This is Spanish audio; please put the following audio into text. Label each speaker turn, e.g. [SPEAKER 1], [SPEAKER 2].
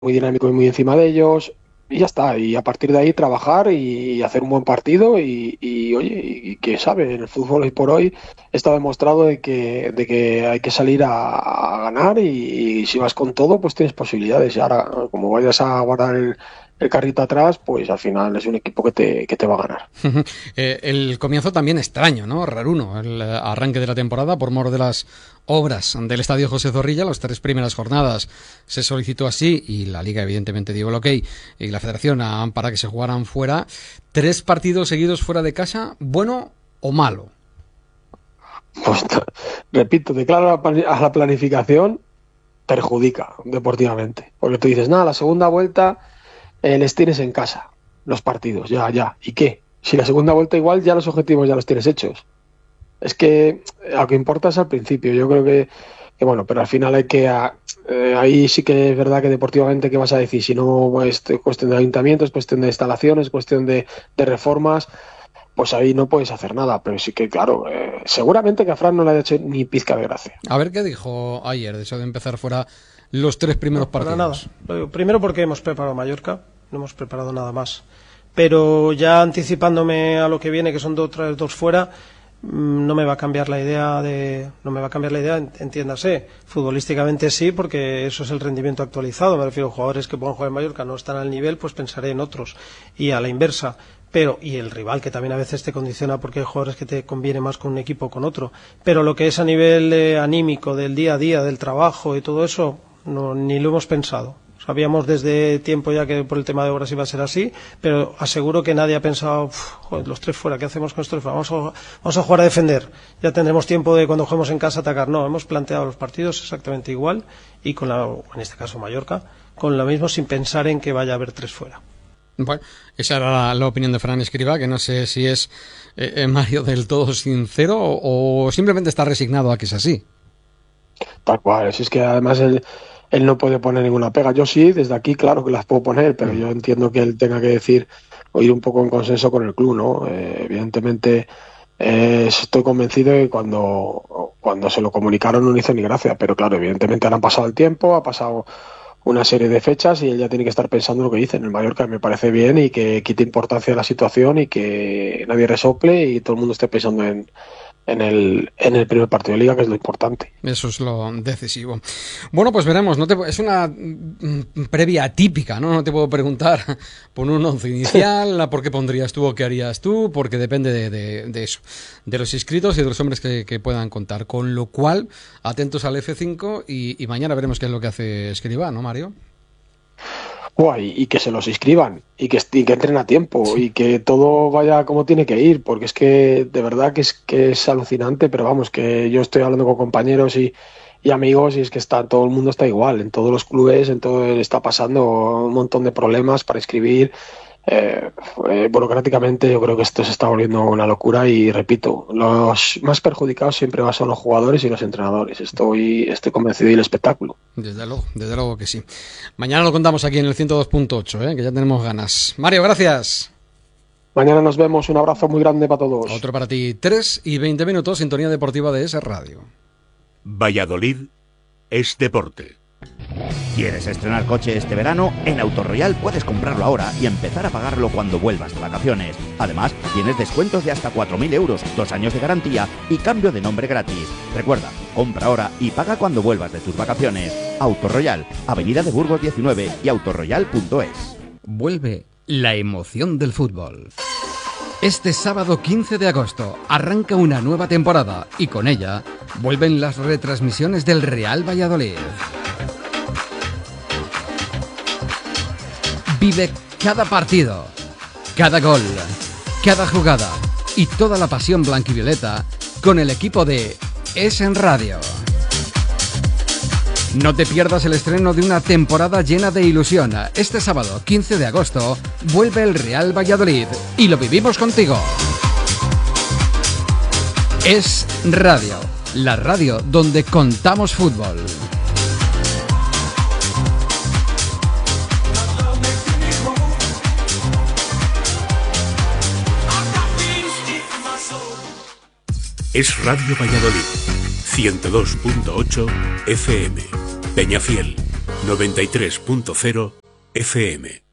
[SPEAKER 1] muy dinámico y muy encima de ellos, y ya está. Y a partir de ahí trabajar y hacer un buen partido oye, y que sabe, en el fútbol hoy por hoy está demostrado de que hay que salir a ganar y si vas con todo, pues tienes posibilidades. Y ahora, como vayas a guardar el carrito atrás, pues al final es un equipo que te va a ganar.
[SPEAKER 2] El comienzo también extraño, ¿no? Raruno, el arranque de la temporada por mor de las obras del Estadio José Zorrilla. Las 3 primeras jornadas se solicitó así y la Liga evidentemente dio el ok y la Federación para que se jugaran fuera. 3 partidos seguidos fuera de casa, ¿bueno o malo?
[SPEAKER 1] Pues repito, de cara a la planificación, perjudica deportivamente. Porque tú dices, nada, la segunda vuelta les tienes en casa, los partidos, ya. ¿Y qué? Si la segunda vuelta igual ya los objetivos ya los tienes hechos. Es que lo que importa es al principio. Yo creo que bueno, pero al final hay que... ahí sí que es verdad que deportivamente, ¿qué vas a decir? Si no es cuestión de ayuntamientos, es cuestión de instalaciones, cuestión de reformas, pues ahí no puedes hacer nada. Pero sí que, claro, seguramente que a Fran no le ha hecho ni pizca de gracia.
[SPEAKER 2] A ver qué dijo ayer de eso de empezar fuera los 3 primeros partidos.
[SPEAKER 3] Nada. Primero porque hemos preparado Mallorca, no hemos preparado nada más. Pero ya anticipándome a lo que viene, que son otras 2 fuera, no me va a cambiar la idea, entiéndase. Futbolísticamente sí, porque eso es el rendimiento actualizado. Me refiero a jugadores que puedan jugar en Mallorca, no están al nivel, pues pensaré en otros. Y a la inversa. Y el rival, que también a veces te condiciona porque hay jugadores que te conviene más con un equipo o con otro. Pero lo que es a nivel anímico, del día a día, del trabajo y todo eso, no, ni lo hemos pensado. Sabíamos desde tiempo ya que por el tema de obras iba a ser así, pero aseguro que nadie ha pensado, joder, los 3 fuera, ¿qué hacemos con estos 3 fuera? Vamos a jugar a defender, ya tendremos tiempo de cuando juguemos en casa atacar. No, hemos planteado los partidos exactamente igual y en este caso Mallorca, con lo mismo sin pensar en que vaya a haber 3 fuera.
[SPEAKER 2] Bueno, esa era la opinión de Fran Escribá, que no sé si es Mario del todo sincero o simplemente está resignado a que es así.
[SPEAKER 1] Tal cual, es que además él no puede poner ninguna pega. Yo sí, desde aquí, claro que las puedo poner, pero yo entiendo que él tenga que decir o ir un poco en consenso con el club, ¿no? Evidentemente, estoy convencido de que cuando se lo comunicaron no le hizo ni gracia, pero claro, evidentemente ahora han pasado el tiempo, ha pasado una serie de fechas y él ya tiene que estar pensando en lo que dice. En el Mallorca me parece bien y que quite importancia a la situación y que nadie resople y todo el mundo esté pensando en el primer partido de Liga, que es lo importante.
[SPEAKER 2] Eso es lo decisivo. Bueno, pues veremos. Es una previa típica, ¿no? No te puedo preguntar por un once inicial, por qué pondrías tú o qué harías tú, porque depende de eso, de los inscritos y de los hombres que puedan contar. Con lo cual, atentos al F5 y mañana veremos qué es lo que hace Escribá, ¿no, Mario?
[SPEAKER 1] Y que se los inscriban y que entren a tiempo y que todo vaya como tiene que ir, porque es que de verdad que es alucinante, pero vamos, que yo estoy hablando con compañeros y amigos y es que todo el mundo está igual, en todos los clubes, en todo está pasando un montón de problemas para inscribir. Burocráticamente yo creo que esto se está volviendo una locura y repito, los más perjudicados siempre van a ser los jugadores y los entrenadores. Estoy convencido, y el espectáculo.
[SPEAKER 2] Desde luego que sí. Mañana lo contamos aquí en el 102.8, que ya tenemos ganas. Mario, gracias.
[SPEAKER 1] Mañana nos vemos, un abrazo muy grande para todos.
[SPEAKER 2] Otro para ti, 3:20, sintonía deportiva de ES Radio.
[SPEAKER 4] Valladolid es deporte.
[SPEAKER 5] ¿Quieres estrenar coche este verano? En Autoroyal puedes comprarlo ahora y empezar a pagarlo cuando vuelvas de vacaciones. Además, tienes descuentos de hasta 4.000 euros, 2 años de garantía y cambio de nombre gratis. Recuerda, compra ahora y paga cuando vuelvas de tus vacaciones. Autoroyal, Avenida de Burgos 19 y autoroyal.es.
[SPEAKER 2] Vuelve la emoción del fútbol. Este sábado 15 de agosto arranca una nueva temporada y con ella vuelven las retransmisiones del Real Valladolid. Vive cada partido, cada gol, cada jugada y toda la pasión blanquivioleta con el equipo de ES Radio. No te pierdas el estreno de una temporada llena de ilusión. Este sábado 15 de agosto vuelve el Real Valladolid y lo vivimos contigo. ES Radio, la radio donde contamos fútbol.
[SPEAKER 4] Es Radio Valladolid, 102.8 FM, Peñafiel. 93.0 FM.